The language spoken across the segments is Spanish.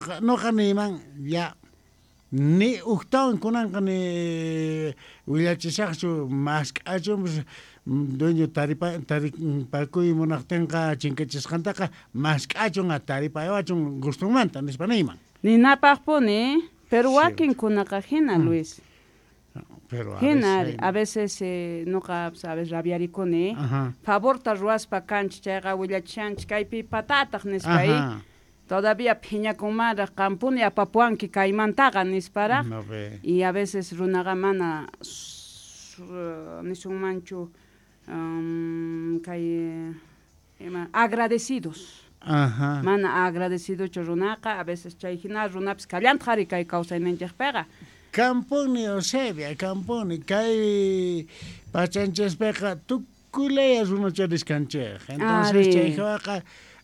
noqa niyman ya ni uktawan kunanqa ni willachishaqchu mask'achunpis dueño taripakuy munaqtinqa chinkachisqantaqa mask'achunqa taripayawachun gustunmanta nispa niyman ninapaqpuni pero wakinkunaqa hina Luis pero a veces noqa a veces rabiarikuni favorta ruaspa kanchik chayqa willachishanchik kaypi patataq nispa todavía phiñakunmanta qampuni apapuanki kaymantaqa nisparaq y a veces runaqa mana nisunmanchu kay agradecidos mana agradecidochu runaqa a veces chay hina runapis kallanta qhari kay kawsayninchikpiqa Camponi Eusebia, Camponi, kay pachanchespeqa tukuylaya runachariskanchej. Entonces chayqa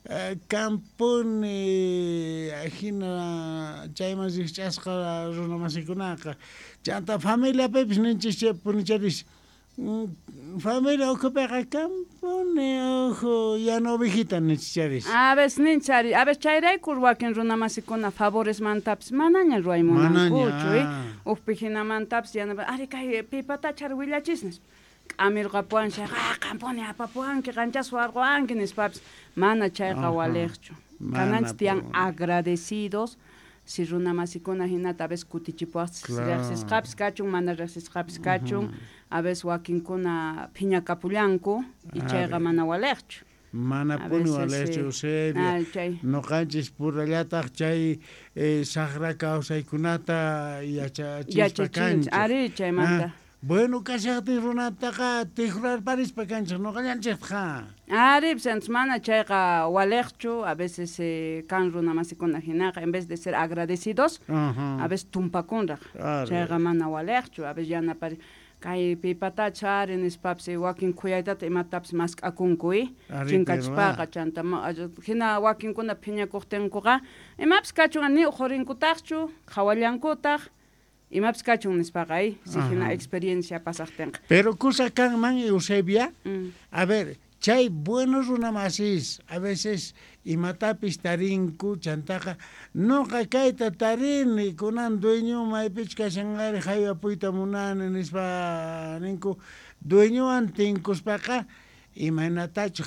Camponi hina chayman riqch'asqa runamasikunaqa chanta familiapipis ninchis punicharis familia ukupiqa Camponi uhu yana ovejita ninchicharis. A veces ninchari, a veces chayraykur wakin runamasikuna favoresmantapis manaña ruaymunankuchu ukpi hinamantapis yana ari kay pipatachar willachisnis amirqa puancha Camponi apapuanki qanchas warqanki nispapis mana chayqa waleqchu kananchis tiyan agradecidos si runamasikuna hinata a veces kutichipuaqchis riqsisqapis kachun mana riqsisqapis kachun a veces wakinkuna phiñakapullanku y chayqa mana waleqchu mana puni waleqchu Eusebia noqanchis purallataq chay saqra kawsaykunata yachachispa kanchik ari chaymanta bueno kashaqtin runataqa tiqrarparispa kanchik noqallanchikqa aripis entonces mana chayqa waleqchu a veces kan runamasikuna hinaqa en vez de ser agradecidos a veces tumpakunraq chayqa mana waleqchu a veces yanapari kay pipatacha ari nispapis wakin khuyaytata imatapis mask'akunkuy chinkachpaqa chanta hina wakinkuna phiñakuqtinkuqa imapis kachun ni uqurinkutaqchu qhawallankutaq imapis kachun nispaqa si hina experiencia pasaqtinqa pero kusa kanman Eusebia a ver chay buenos runamasis a veces imatapis tarinku chantaqa noqa kayta tarini kunan dueño maypich kashanqari haywapuyta munani nispa ninku dueñowan tinkuspaqa imanatachu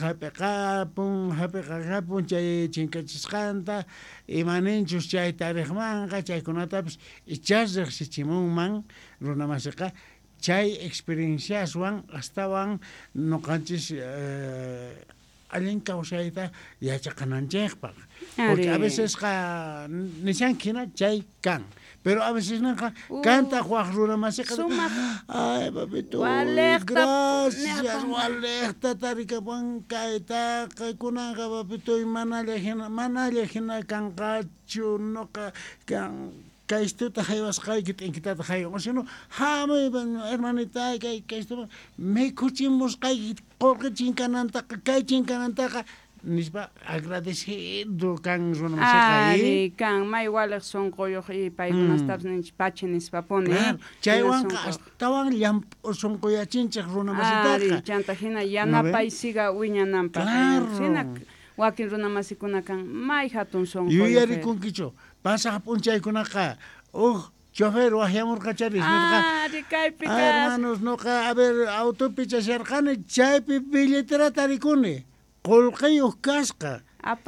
hapiqapun chay chinkachisqanta imaninchus chay tariqmanqa chaykunatapis ichas riqsichimunman runamasiqa chay experienciaswan astawan noqanchis allin kawsayta yachaqananchikpaq porque a veces nishankina chay kan pero a veces naqa kanta waq runamasiqa ay papito gracias waleqta tarikapuan kayta qaykunaqa papito manalla hina kanqachu noqa kan kaystuta haywasqayki t'inkitata haywan o sino hamay hermanita kaystuta mikhuchimusqayki qurqa chinkanantaqa kay chinkanantaqa nispa agradecido kan runamasiqa kan may waleq sunquyuq paykunastapas ninchis pachi nispapuni chaywanqa astawan sunquyachinchik runamasitaqa chanta hina yanapay siga wiñananpaq hina wakin runamasikuna kan may hatun sunquyuq yuyarikunkichu pasaq p'unchaykunaqa chofer waqyamurqacharis kaypi hermanos noqa a ver autopi chasharqani chaypi billeterata rikuni qullqiyuq kasqa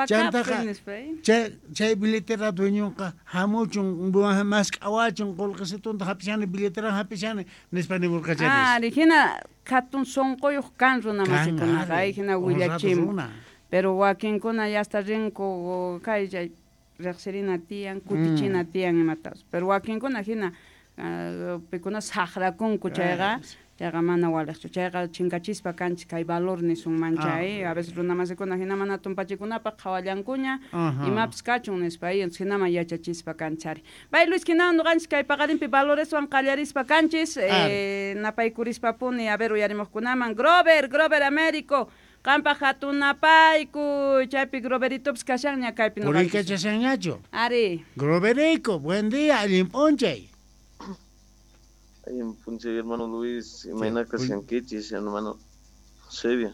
chay billetera dueñoqa hamuchun mask'awachun qullqisitunta hapishani billetera hapishani nispa nimurqacharis hina hatun sunquyuq kan runamasikuna hina willachim pero wakinkuna yasta rinku kay riqsirina tiyan kutichina tiyan imatas pero wakinkuna hina pikuna saqrakunku chayqa mana waleqchu chayqa chinkachispa kanchik kay valor nisunmanchay a veces runamasikuna hina mana tumpachikunapaq qhawallankuña imapis kachun nispa hinaman yachachispa kanchari bay Luis hina nuqanchis kay paqarinpi valoreswan qallarispa kanchis napaykurispampuni a ver uyarimuqkunaman Grover Américo qampa hatunapayku chaypi Groveritops kashanña kaypi Puriyqa chashanñachu ari Groverico buen día allin p'unchay allin p'unchay hermano Luis imayna kashankichis hermano Eusebia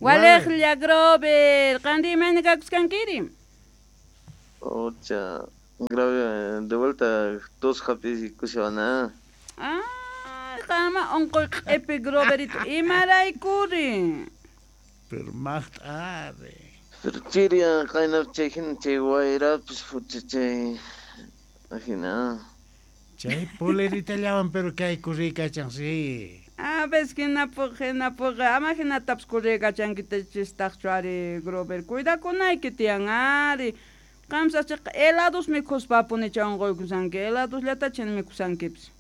waleqlla Grover qanri imayna kakusqankiri ocha grave de vuelta dos happy kushana. Kama onko epigroberito imaraykuri. Pero macht are. Pero chiria kaina chekin chewaira pues fuche imagina. Chay polerita llaman pero que hay currica chansi. Ves que na poge imagina taps currica chanquite chistachari grober. Cuida con ay que te angari. Kamsa helados me cospapone changoy kusanke helados lata chen me kusankeps.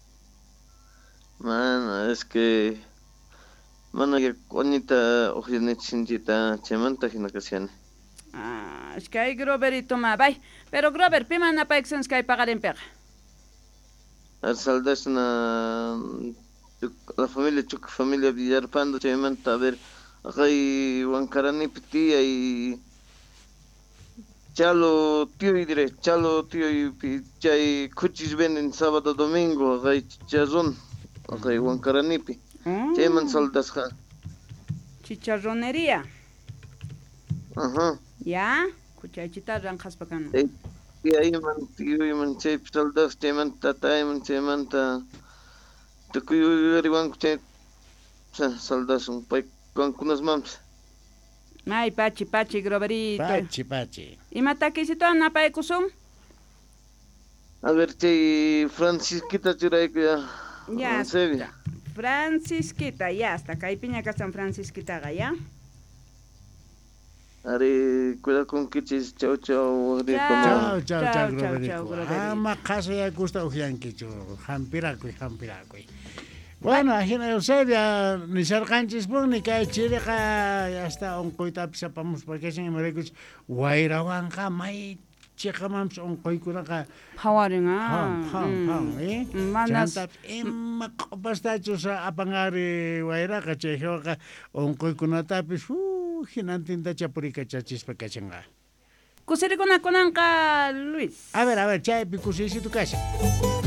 Mano, es que mano que conita ojinit sinjita chemanta hinakasian. Es que hay groberito ma bay, pero grober pima na pa exens que hay pagar en pega. Al saldas la familia Chuk familia Villarpando chemanta a ver hay Huancarani pitía y chalo tío y chay cuchis venden sábado domingo hay chazón. Okay, Huancaranipi. Cheman soldas ja. Chicharronería. Ajá. ¿Ya? Cuchachita ranjas pacano. Y ahí man chay soldas cheman tata man cheman ta. Tukuyu riwan chay soldas un pai con unas mams. Ay, pachi, groberito. Pachi. ¿Y mata que si tú anda pa ecusum? A ver, chay Francisquita churay ya. Ya está. Francisquita, ya está. Acá hay piña San Francisquita, ¿ya? Are, cuidado con kichis. Chao. Chao, Ama casa ya gusta ujian kichu. Jampiracuy. Bueno, ajena Eusebia, ni sarcanchis pon ni cae chireja, ya está, un coita pisapamos porque se me recus guairawanca mai chikamams un coicuraca. Hawaringa. Manas emma copastachos apangari guairaca chejoca un coicunatapis hinantinta chapurica chachis pecachenga. Kusiri con Luis. A ver, chay picusisi tu casa.